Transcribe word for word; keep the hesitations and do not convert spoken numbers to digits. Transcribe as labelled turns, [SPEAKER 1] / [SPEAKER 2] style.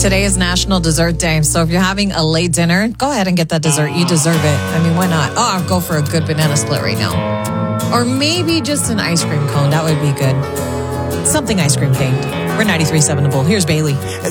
[SPEAKER 1] Today is National Dessert Day. So if you're having a late dinner, go ahead and get that dessert. You deserve it. I mean, why not? Oh, I'll go for a good banana split right now. Or maybe just an ice cream cone. That would be good. Something ice cream themed. We're ninety-three point seven The Bull. Here's Bailey.